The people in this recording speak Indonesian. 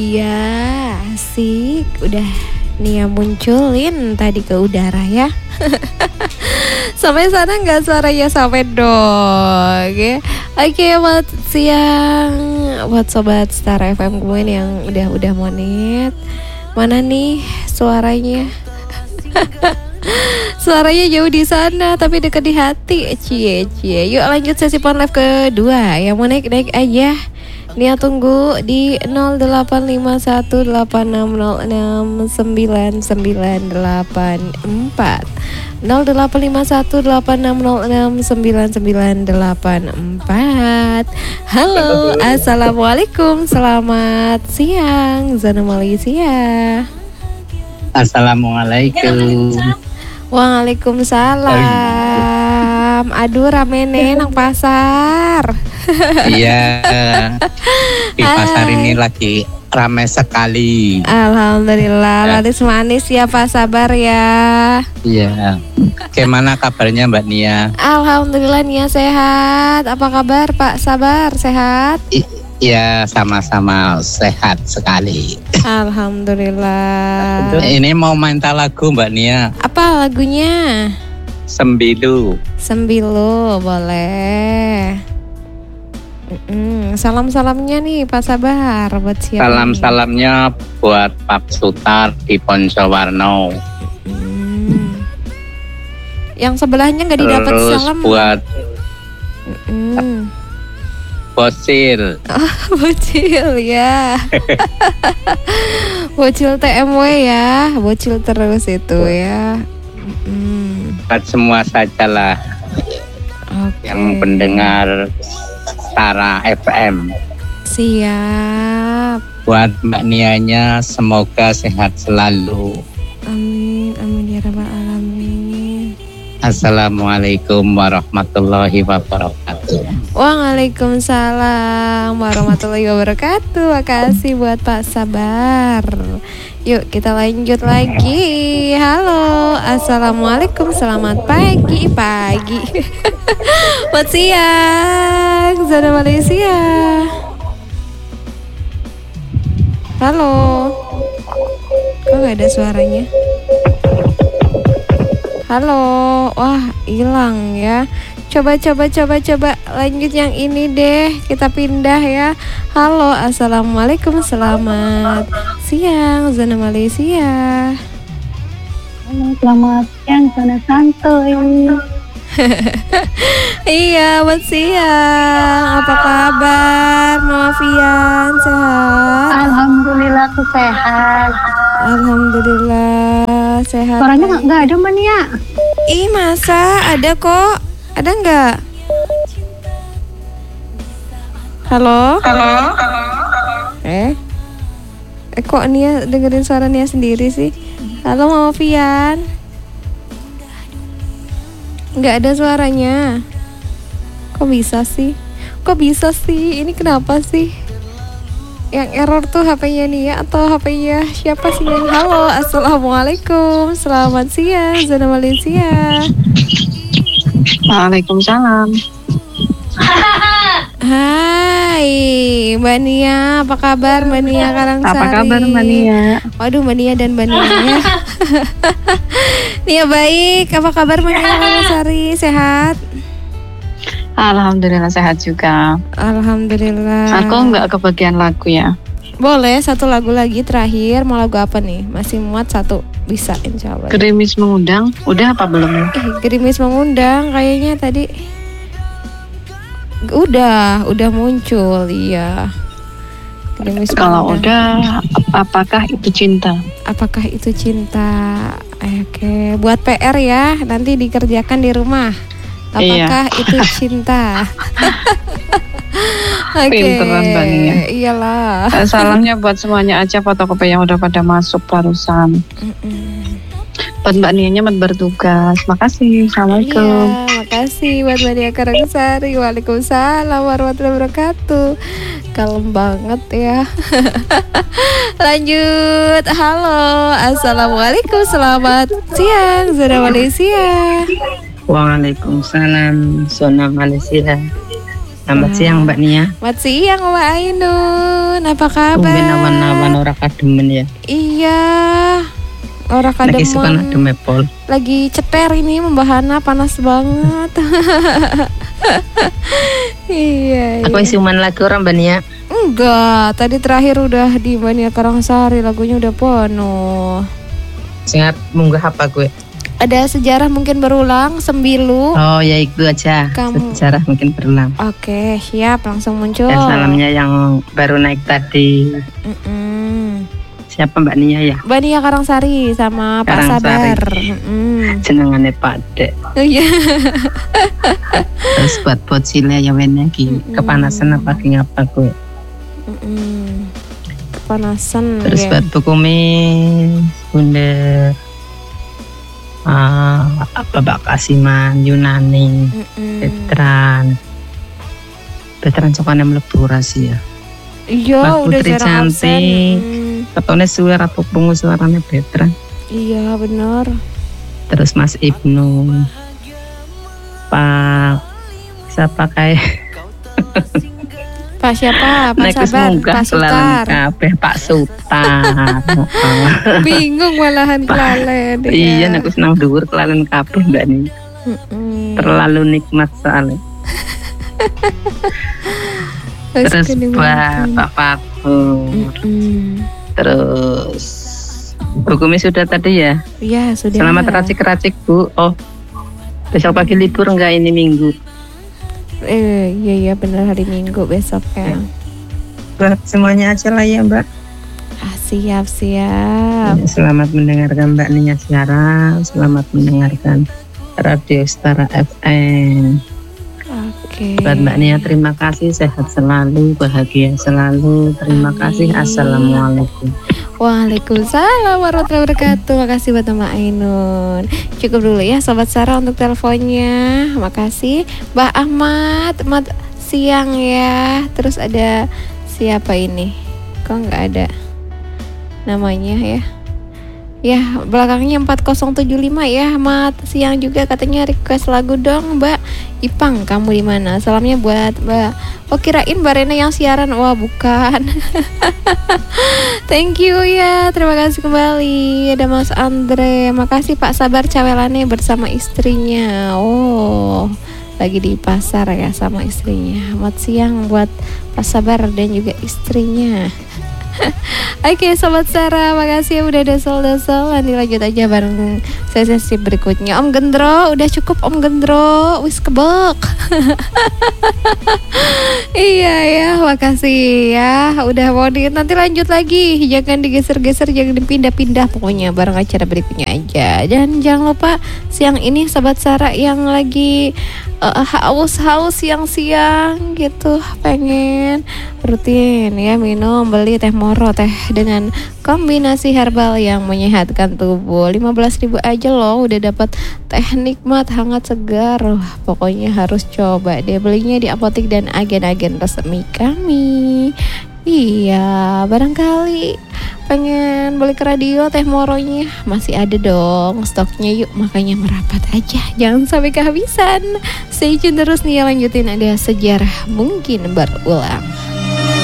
Iya, asik. Udah Nia munculin tadi ke udara ya. Sampai sana nggak suaranya? Sampai dong ya. Oke, buat siang, buat sobat Star FM gue yang udah monet. Mana nih suaranya? Suaranya jauh di sana tapi dekat di hati. Cie. Yuk lanjut sesi phone live kedua. Yang mau naik aja. Nia tunggu di 0851806994 0851806994. Halo, assalamualaikum, selamat siang Zana Malaysia. Assalamualaikum. Waalaikumsalam. Aduh rame nih nang pasar. Iya, di pasar ini lagi ramai sekali. Alhamdulillah, laris manis ya Pak, sabar ya. Iya. Gimana kabarnya Mbak Nia? Alhamdulillah Nia sehat. Apa kabar Pak, sabar sehat? Iya, sama-sama sehat sekali. Alhamdulillah. Ini mau minta lagu Mbak Nia. Apa lagunya? Sembilu, boleh. Salam-salamnya nih Pak Sabar buat siapa? Salam-salamnya buat Pak Sutar di Poncowarno. Yang sebelahnya nggak didapat salam. Terus buat Bocil. Bocil ya. Bocil TMW ya. Bocil terus itu ya. Buat semua sajalah yang pendengar Tara FM. Siap. Buat Mbak Nianya semoga sehat selalu. Amin ya rabbal alamin. Assalamualaikum warahmatullahi wabarakatuh. Waalaikumsalam warahmatullahi wabarakatuh. Makasih buat Pak Sabar. Yuk kita lanjut lagi. Halo, assalamualaikum, selamat pagi. Buat siang Zana Malaysia. Halo, kok gak ada suaranya? Halo, wah hilang ya. Coba lanjut yang ini deh. Kita pindah ya. Halo, assalamualaikum, selamat siang Zana Malaysia. Halo, selamat siang Zana Santuy. Iya, buat siang. Apa kabar Mama Fian, sehat? Alhamdulillah aku sehat. Alhamdulillah sehat. Suaranya nggak ada Mbak Nia. Ih masa ada kok. Ada nggak? Halo? Kok Nia dengerin suara Nia sendiri sih? Halo Mama Fian. Nggak ada suaranya. Kok bisa sih? Ini kenapa sih? Yang error tuh HP-nya Nia atau HP-nya siapa sih yang halo? Assalamualaikum, selamat siang Zana Malaysia. Waalaikumsalam. Hai Mbak Nia, apa kabar Mbak Nia Karangsari? Apa kabar Mbak Nia? Waduh Mbak Nia dan Mbak Nia ya. Nia baik, apa kabar Mbak Nia Karangsari? Sehat? Alhamdulillah sehat juga. Alhamdulillah. Aku nggak kebagian lagu ya. Boleh satu lagu lagi terakhir. Mau lagu apa nih? Masih muat satu, bisa insya Allah. Gerimis mengundang, udah apa belum? Gerimis mengundang kayaknya tadi. Udah muncul, iya. Gerimis Kalau mengundang. udah, apakah itu cinta? Apakah itu cinta? Oke, buat PR ya, nanti dikerjakan di rumah. Apakah itu cinta? Pinteran Mbak Nia. Iyalah. Salamnya buat semuanya aja fotokopi yang udah pada masuk barusan. Buat Mbak Nianya bertugas. Makasih. Assalamualaikum. Iya, makasih buat Mbak Nia Karangsari. Waalaikumsalam warahmatullahi wabarakatuh. Kalem banget ya. Lanjut. Halo, assalamualaikum, selamat siang Zana Malaysia. Waalaikumsalam Zana Malaysia. Selamat siang Mbak Nia. Selamat siang Mbak Ainun. Apa kabar? Tungguin awan-awan ora kademen ya. Iya. Ora kademen. Lagi suka nadem Pol. Lagi ceter ini membahana panas banget. Iya. Aku isuman lagi orang Mbak Nia. Enggak, tadi terakhir udah di Mbak Nia Karangsari, lagunya udah penuh. Ingat munggah apa gue? Ada sejarah mungkin berulang, Sembilu. Oh ya itu aja. Sejarah mungkin berulang. Oke, siap, langsung muncul. Dan salamnya yang baru naik tadi. Siapa Mbak Nia ya? Mbak Nia Karangsari sama Pak Sabar. Jenengane Pak Dek. Oh iya. Terus buat Cile ya wene iki kepanasan apa ki ngapa gue? Kepanasan. Terus buat Bukumi Bunda Bapak Kasiman, Yunani, Petran sokane mlebu rahasia. Iya, udah Putri jarang cantik. absen. Ketone suara apa krungu suarane Petran. Iya, bener. Terus Mas Ibnu. Pak siapa kayak Pak siapa? Pak Sabar, Pak Sutar. Pak Sutar. Bingung malahan kelalen. Iya, aku senang dhuwur kelalen kabeh Mbak nih. Terlalu nikmat soalnya. Terus Pak Fatur. Terus Bukumi sudah tadi ya? Iya, sudah. Selamat racik-racik Bu. Oh, besok pagi libur enggak ini Minggu? Iya benar, hari Minggu besok ya. Buat semuanya aja lah ya Mbak. Siap. Ya, selamat mendengarkan Mbak Nia siaran. Selamat mendengarkan Radio Setara FM. Oke. Buat Mbak Nia terima kasih, sehat selalu, bahagia selalu. Terima kasih. Assalamualaikum. Waalaikumsalam warahmatullahi wabarakatuh. Makasih buat Mbak Ainun. Cukup dulu ya Sobat Sarah untuk teleponnya. Makasih Mbak Ahmad siang ya. Terus ada siapa ini? Kok nggak ada namanya ya? Ya belakangnya 4075 ya. Ahmad siang juga katanya request lagu dong Mbak Ipang. Kamu di mana? Salamnya buat Mbak. Oh kirain Mbak Rena yang siaran. Wah bukan. Thank you ya. Terima kasih kembali. Ada Mas Andre. Makasih Pak Sabar Cawelane bersama istrinya. Oh lagi di pasar ya sama istrinya. Selamat siang buat Pak Sabar dan juga istrinya. Oke Sobat Sarah, makasih ya udah desol-desol. Nanti lanjut aja bareng sesi berikutnya. Om Gendro, udah cukup Om Gendro. Wis kebek. Iya ya, makasih ya. Udah mau nanti lanjut lagi. Jangan digeser-geser, jangan dipindah-pindah. Pokoknya bareng acara berikutnya aja. Dan jangan lupa siang ini Sobat Sarah yang lagi haus-haus siang-siang gitu, pengen rutin ya minum, beli teh moro, teh dengan kombinasi herbal yang menyehatkan tubuh. 15.000 aja loh udah dapat teh nikmat hangat segar. Pokoknya harus coba deh, belinya di apotek dan agen-agen resmi kami. Iya, barangkali pengen beli ke radio teh moronya masih ada dong stoknya. Yuk makanya merapat aja, jangan sampai kehabisan. Stay tune terus nih, lanjutin ada sejarah mungkin berulang.